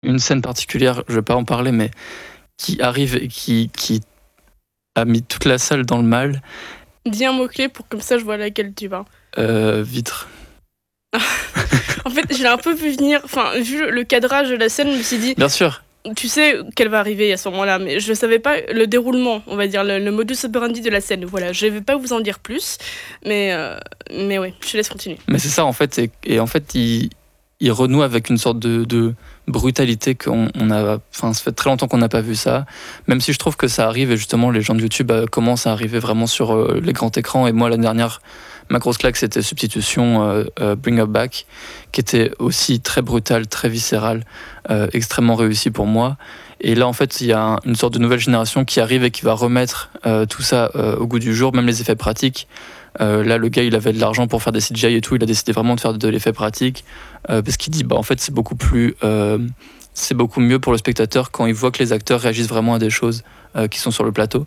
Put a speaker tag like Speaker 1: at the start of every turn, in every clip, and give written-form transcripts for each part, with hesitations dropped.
Speaker 1: une scène particulière, je vais pas en parler, mais qui arrive et qui a mis toute la salle dans le mal.
Speaker 2: Dis un mot-clé pour comme ça je vois laquelle tu vas.
Speaker 1: Vitre.
Speaker 2: En fait, je l'ai un peu vu venir, enfin, vu le cadrage de la scène, je me suis dit,
Speaker 1: Bien sûr.
Speaker 2: tu sais qu'elle va arriver à ce moment-là, mais je savais pas le déroulement, on va dire, le modus operandi de la scène. Voilà, je vais pas vous en dire plus, mais ouais, je te laisse continuer.
Speaker 1: Mais c'est ça en fait, et en fait il renoue avec une sorte de brutalité qu'on a. Enfin, ça fait très longtemps qu'on n'a pas vu ça. Même si je trouve que ça arrive et justement les gens de YouTube commencent à arriver vraiment sur les grands écrans. Et moi l'année dernière, ma grosse claque c'était Substitution, Bring Up Back, qui était aussi très brutal, très viscéral, extrêmement réussi pour moi. Et là, en fait, il y a une sorte de nouvelle génération qui arrive et qui va remettre tout ça au goût du jour, même les effets pratiques. Là, le gars, il avait de l'argent pour faire des CGI et tout. Il a décidé vraiment de faire de l'effet pratique parce qu'il dit, en fait, c'est beaucoup mieux pour le spectateur quand il voit que les acteurs réagissent vraiment à des choses qui sont sur le plateau.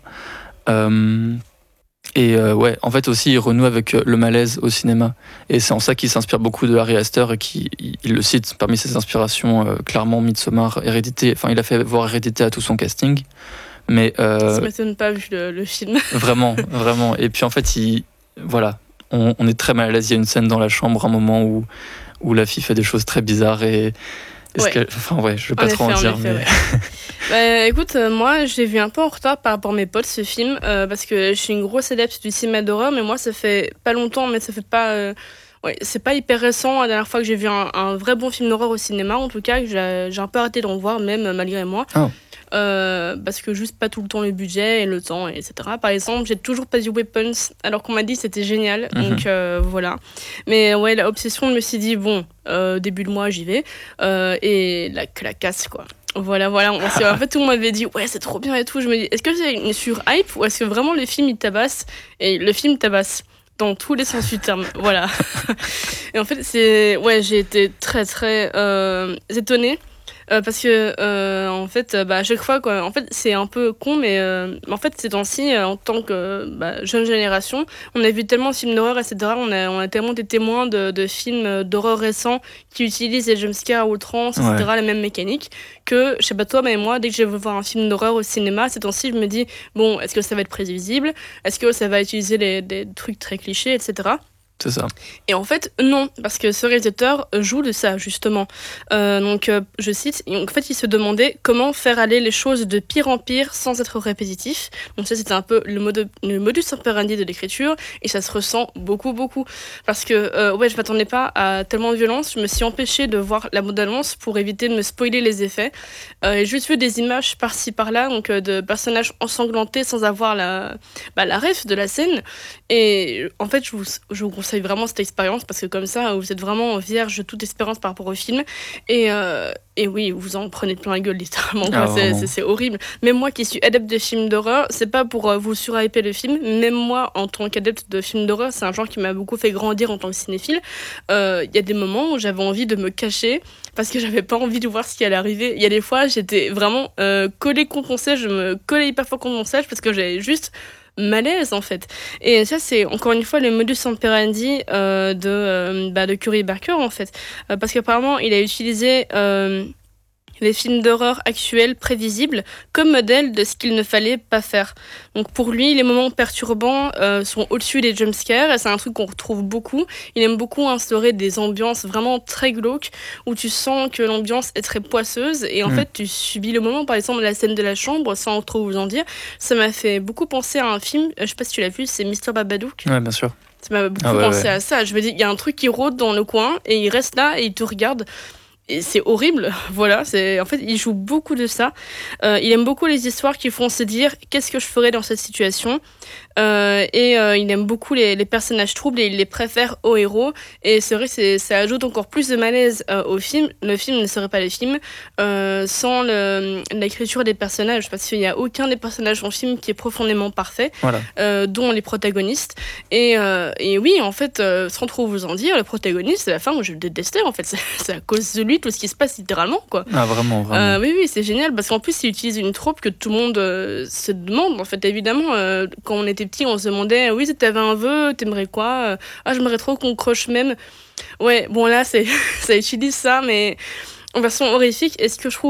Speaker 1: Ouais, en fait aussi, il renoue avec le malaise au cinéma. Et c'est en ça qu'il s'inspire beaucoup de Ari Aster et il le cite parmi ses inspirations, clairement Midsommar, Hérédité. Enfin, il a fait voir Hérédité à tout son casting. Mais
Speaker 2: Ça m'étonne pas vu le film.
Speaker 1: vraiment, vraiment. Et puis en fait, voilà, on est très mal à l'aise. Il y a une scène dans la chambre, un moment où la fille fait des choses très bizarres et
Speaker 2: Ouais.
Speaker 1: Je vais pas trop en dire. Mais...
Speaker 2: Ouais. Bah, écoute, moi j'ai vu un peu en retard par rapport à mes potes ce film parce que je suis une grosse adepte du cinéma d'horreur, mais moi ça fait pas longtemps, mais ça fait pas. Ouais, c'est pas hyper récent. La dernière fois que j'ai vu un vrai bon film d'horreur au cinéma, en tout cas, que j'ai un peu arrêté d'en voir, même malgré moi.
Speaker 1: Oh.
Speaker 2: Parce que juste pas tout le temps le budget et le temps, etc. Par exemple, j'ai toujours pas vu Weapons, alors qu'on m'a dit que c'était génial. Donc voilà. Mais ouais, la obsession, je me suis dit, bon, début de mois, j'y vais. Et la casse, quoi. Voilà. En fait, tout le monde m'avait dit, ouais, c'est trop bien et tout. Je me dis, est-ce que c'est une sur-hype ou est-ce que vraiment le film, il tabasse? Et le film tabasse dans tous les sens du terme. Voilà. Et en fait, j'ai été très, très étonnée. Parce que en fait à chaque fois quoi, en fait c'est un peu con mais en fait ces temps-ci en tant que jeune génération on a vu tellement de films d'horreur etc, on a tellement été témoins de films d'horreur récents qui utilisent les jumpscares à outrance etc, la même mécanique que je sais pas toi mais moi dès que je vais voir un film d'horreur au cinéma ces temps-ci je me dis bon est-ce que ça va être prévisible, est-ce que ça va utiliser des trucs très clichés etc.
Speaker 1: C'est ça.
Speaker 2: Et en fait, non, parce que ce réalisateur joue de ça, justement. Je cite, en fait, il se demandait comment faire aller les choses de pire en pire sans être répétitif. Donc ça, c'était un peu le modus operandi de l'écriture, et ça se ressent beaucoup, beaucoup. Parce que, je m'attendais pas à tellement de violence, je me suis empêchée de voir la bande-annonce pour éviter de me spoiler les effets. J'ai juste vu des images par-ci, par-là, donc de personnages ensanglantés sans avoir la ref de la scène. Et en fait, je vous conseille vraiment cette expérience parce que comme ça, vous êtes vraiment vierge de toute espérance par rapport au film. Et oui, vous en prenez plein la gueule, littéralement. C'est horrible. Même moi qui suis adepte de films d'horreur, c'est pas pour vous surhyper le film. Même moi, en tant qu'adepte de films d'horreur, c'est un genre qui m'a beaucoup fait grandir en tant que cinéphile. Il y a des moments où j'avais envie de me cacher parce que j'avais pas envie de voir ce qui allait arriver. Il y a des fois, j'étais vraiment collée contre mon siège, je me collais hyper fort contre mon siège parce que j'avais juste malaise en fait. Et ça c'est encore une fois le modus operandi de Curry Barker en fait, parce qu'apparemment il a utilisé les films d'horreur actuels prévisibles comme modèle de ce qu'il ne fallait pas faire. Donc pour lui, les moments perturbants sont au-dessus des jumpscares et c'est un truc qu'on retrouve beaucoup. Il aime beaucoup instaurer des ambiances vraiment très glauques où tu sens que l'ambiance est très poisseuse et en fait tu subis le moment. Par exemple la scène de la chambre, sans trop vous en dire, ça m'a fait beaucoup penser à un film, je sais pas si tu l'as vu, c'est Mr Babadook.
Speaker 1: Ouais, bien sûr.
Speaker 2: Ça m'a beaucoup pensé à ça. Je me dis, il y a un truc qui rôde dans le coin et il reste là et il te regarde. Et c'est horrible, voilà. En fait, il joue beaucoup de ça. Il aime beaucoup les histoires qui font se dire qu'est-ce que je ferais dans cette situation. Il aime beaucoup les personnages troubles et il les préfère aux héros. Et c'est vrai que ça ajoute encore plus de malaise au film. Le film ne serait pas le film sans l'écriture des personnages, parce qu'il n'y a aucun des personnages en film qui est profondément parfait, dont les protagonistes. Et oui, en fait, sans trop vous en dire, le protagoniste, à la fin, moi je le détestais en fait. C'est à cause de lui tout ce qui se passe littéralement, quoi.
Speaker 1: Ah, vraiment.
Speaker 2: Oui, c'est génial parce qu'en plus, il utilise une trope que tout le monde se demande. En fait, évidemment, quand on était petit, on se demandait oui, si t'avais un vœu, t'aimerais quoi? J'aimerais trop qu'on croche même. Ouais, bon, là, ça utilise ça, mais en version horrifique. Et ce que je trouve